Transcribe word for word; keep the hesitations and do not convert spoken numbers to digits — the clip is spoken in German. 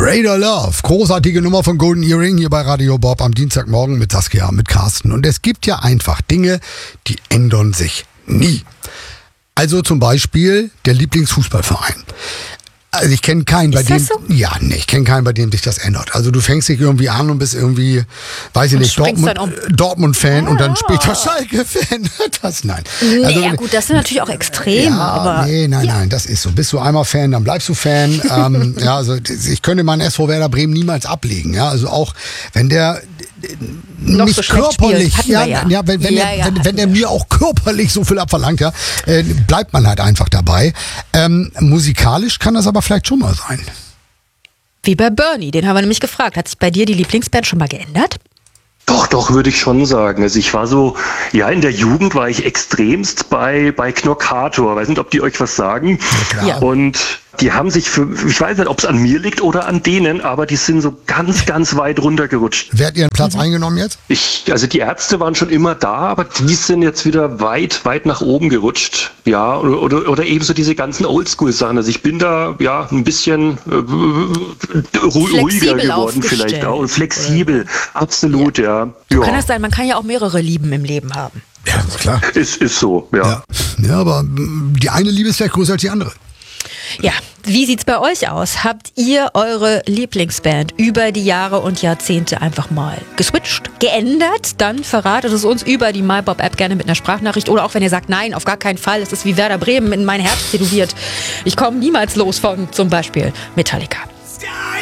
Radar Love, großartige Nummer von Golden Earring hier bei Radio Bob am Dienstagmorgen mit Saskia, mit Carsten. Und es gibt ja einfach Dinge, die ändern sich nie. Also zum Beispiel der Lieblingsfußballverein. Also ich kenne keinen, bei Ist dem, das so? ja, nee, ich kenne keinen, bei dem sich das ändert. Also du fängst dich irgendwie an und bist irgendwie, weiß ich Und nicht, springst Dortmund, dann um. Dortmund-Fan und dann Ah. später Schalke-Fan. Das, nein. Nee, Also, ja gut, das sind natürlich auch Extreme, ja, aber nee, nein, nein, das ist so. Bist du einmal Fan, dann bleibst du Fan. ähm, ja, also ich könnte meinen S V Werder Bremen niemals ablegen. Ja, also auch wenn der Noch nicht so schlecht körperlich, spielt. Hatten ja, wir ja. ja, wenn, wenn, Ja, der, ja, wenn, wenn hatten der wir. mir auch körperlich so viel abverlangt, ja, äh, bleibt man halt einfach dabei. Ähm, musikalisch kann das aber vielleicht schon mal sein. wie bei Bernie, den haben wir nämlich gefragt. Hat sich bei dir die Lieblingsband schon mal geändert? Doch, doch, würde ich schon sagen. Also ich war so, ja, in der Jugend war ich extremst bei, bei Knockator. Weiß nicht, ob die euch was sagen. Ja, klar. Ja. Und die haben sich für, ich weiß nicht, ob es an mir liegt oder an denen, aber die sind so ganz, ganz weit runtergerutscht. Wer hat ihren Platz Mhm. eingenommen jetzt? Ich, also die Ärzte waren schon immer da, aber die sind jetzt wieder weit, weit nach oben gerutscht. Ja, oder, oder, oder ebenso diese ganzen Oldschool-Sachen. Also ich bin da, ja, ein bisschen äh, ru- ruhiger Flexibel geworden vielleicht aufgestellt. auch. Und flexibel, absolut, ja. ja. Kann das sein? Man kann ja auch mehrere Lieben im Leben haben. Ja, ist klar. Ist, ist so, ja. Ja, ja, aber mm, die eine Liebe ist vielleicht größer als die andere. Ja, wie sieht's bei euch aus? Habt ihr eure Lieblingsband über die Jahre und Jahrzehnte einfach mal geswitcht, geändert? Dann verratet es uns über die MyBob-App gerne mit einer Sprachnachricht. Oder auch wenn ihr sagt, nein, auf gar keinen Fall, es ist wie Werder Bremen in mein Herz tätowiert. Ich komme niemals los von zum Beispiel Metallica.